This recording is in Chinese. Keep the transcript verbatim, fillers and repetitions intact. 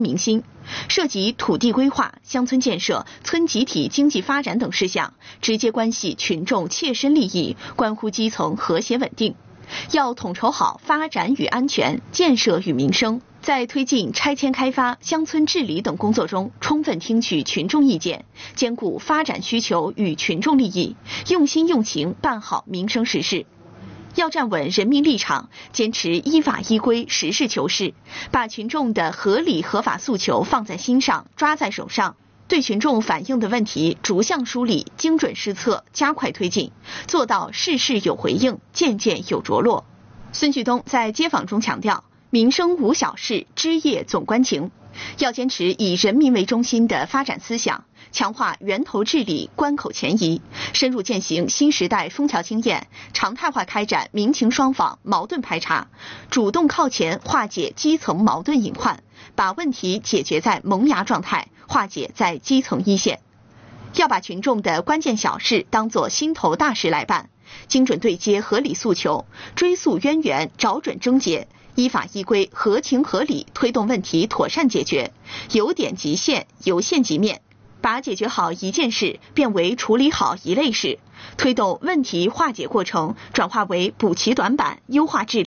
民心，涉及土地规划、乡村建设、村集体经济发展等事项，直接关系群众切身利益，关乎基层和谐稳定。要统筹好发展与安全、建设与民生，在推进拆迁开发、乡村治理等工作中，充分听取群众意见，兼顾发展需求与群众利益，用心用情办好民生实事。要站稳人民立场，坚持依法依规、实事求是，把群众的合理合法诉求放在心上、抓在手上，对群众反映的问题逐项梳理、精准施策，加快推进，做到事事有回应、件件有着落。孙旭东在街访中强调，民生无小事，枝叶总关情，要坚持以人民为中心的发展思想，强化源头治理、关口前移，深入践行新时代枫桥经验，常态化开展民情双访、矛盾排查，主动靠前化解基层矛盾隐患，把问题解决在萌芽状态，化解在基层一线。要把群众的关键小事当作心头大事来办，精准对接合理诉求，追溯渊源，找准症结，依法依规、合情合理推动问题妥善解决，由点及线，由线及面，把解决好一件事变为处理好一类事，推动问题化解过程转化为补齐短板、优化质